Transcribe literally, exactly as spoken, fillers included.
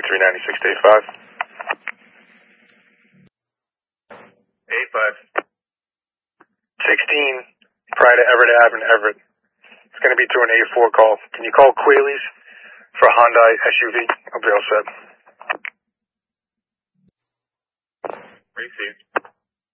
three ninety-six to eight five. eight five. sixteen, prior to Everett Ave in Everett. It's going to be through an eight four call. Can you call Quayley's for Hyundai S U V? I'll be all set. Received.